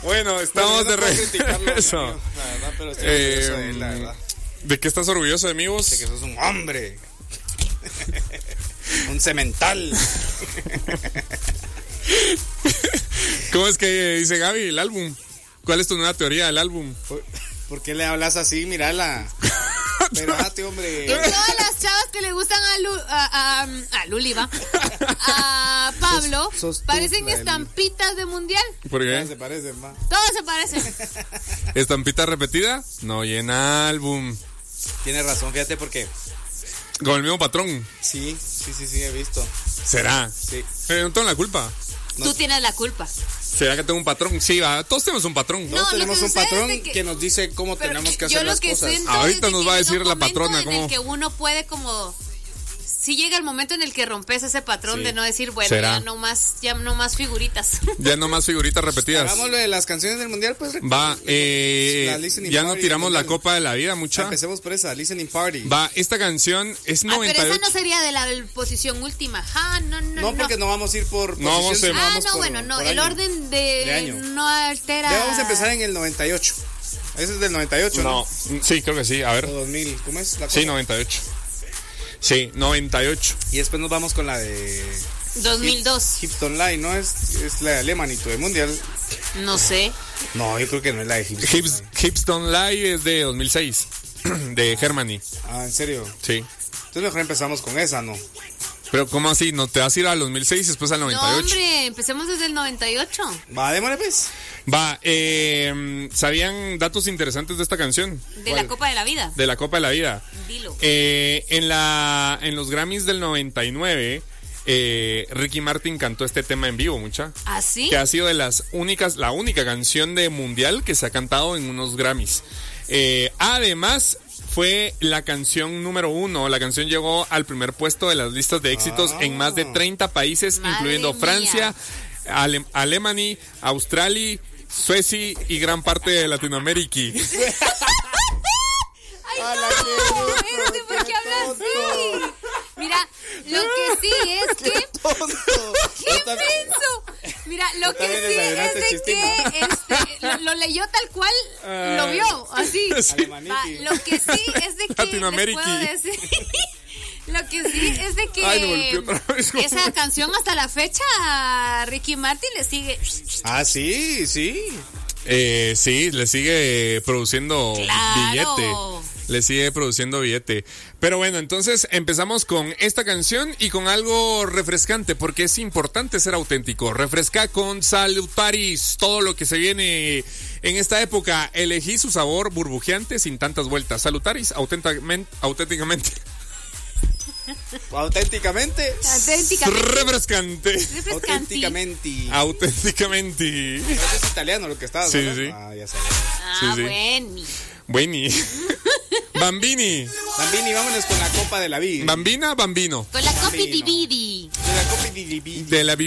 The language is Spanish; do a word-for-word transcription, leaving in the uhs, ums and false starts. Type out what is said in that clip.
Bueno, estamos Bueno, de no regreso. La verdad, pero estoy Eh, orgulloso de él, la verdad. ¿De qué estás orgulloso de mí, vos? De que sos un hombre. Un cemental. ¿Cómo es que dice Gaby el álbum? ¿Cuál es tu nueva teoría del álbum? ¿Por, ¿por qué le hablas así? Mírala. Espérate, hombre. Y todas las chavas que le gustan a, Lu, a, a, a Luli, va. A Pablo, Sos- sos tú, parecen la de estampitas de mundial. ¿Por Ya qué? se parecen, va. Todas se parecen. ¿Estampita repetida? No llena álbum. Tienes razón, fíjate porque Con el mismo patrón. sí, sí, sí, sí, he visto. ¿Será? Sí. Eh, no tengo la culpa. No. Tú tienes la culpa. ¿Será que tengo un patrón? Sí, va, todos tenemos un patrón. No, Todos lo tenemos que un sucede patrón es de que, que- nos dice cómo Pero tenemos que yo hacer lo las que cosas. siento Ahorita es de nos que va a llega decir un la momento patrona en cómo- el que uno puede como si llega el momento en el que rompes ese patrón Sí. de no decir, bueno, ¿Será? ya no más, ya no más figuritas. Ya no más figuritas repetidas. Hagámoslo de las canciones del mundial, pues. Va, eh, La listening ya no party tiramos del la mundial. copa de la vida, mucha. Empecemos por esa, listening party. Va, esta canción es Ah, pero noventa y esa ocho. no sería de la posición última. Ah, no, no, No, porque no vamos a ir por No vamos posición, a- sino Ah, vamos no, por- bueno, no, por el año. orden de, De año. no altera. Ya vamos a empezar en el noventa y ocho. Ese es del noventa y ocho, ¿no? No, sí, creo que sí. A O ver. dos mil, ¿cómo es la cosa? Sí, noventa y ocho. Sí, noventa y ocho. Y después nos vamos con la de dos mil dos. Hipston Line, ¿no? Es, es la de Alemanito de Mundial. No sé. No, yo creo que no es la de Hipston Hips, Line. Hipston Live es de dos mil seis. De Germany. Ah, ¿en serio? Sí. Entonces mejor empezamos con esa, ¿no? Pero ¿cómo así? ¿No te vas a ir al dos mil seis y después al noventa y No, ocho? hombre, empecemos desde el noventa y ocho. Va, démosle pues. Va, eh, ¿sabían datos interesantes de esta canción? De ¿Cuál? la Copa de la Vida. De la Copa de la Vida. Dilo. Eh, en, la, en los Grammys del noventa y nueve, eh, Ricky Martin cantó este tema en vivo, mucha. ¿Ah, sí? Que ha sido de las únicas, la única canción de mundial que se ha cantado en unos Grammys. Eh, además, fue la canción número uno. La canción llegó al primer puesto de las listas de éxitos Ah. en más de treinta países, Madre incluyendo mía. Francia, Ale- Alemania, Australia, Suecia y gran parte de Latinoamérica. Ay, A la no, que- espérate, ¿por qué hablas así? Mira, lo que sí es que... ¡Tonto! ¡Qué menso! Mira, lo que también sí es exageraste, de Chistina. que este, lo, lo leyó tal cual Ah. lo vio, así. Sí. Alemaniqui. Va, lo que sí es de que Latinoamérica. les puedo decir... Lo que sí es de que Ay, me golpeó otra vez. esa canción hasta la fecha a Ricky Martin le sigue... Ah, sí, sí. Eh, sí, le sigue produciendo Claro. billete. Le sigue produciendo billete. Pero bueno, entonces empezamos con esta canción y con algo refrescante, porque es importante ser auténtico. Refresca con Salutaris. Todo lo que se viene en esta época. Elegí su sabor burbujeante sin tantas vueltas. Salutaris, auténticamente. auténticamente Auténticamente. Auténticamente. refrescante. Refrescanti. Auténticamente. Auténticamente. Eso es italiano lo que estabas Sí, hablando. sí. Ah, ya sabes. Ah, Sí, sí. bueno. Bueni. Bambini. Bambini, vámonos con la Copa de la Vida. Bambina, bambino. Con la Copi Bambino. Dividi. De la Copa de la Vida. De la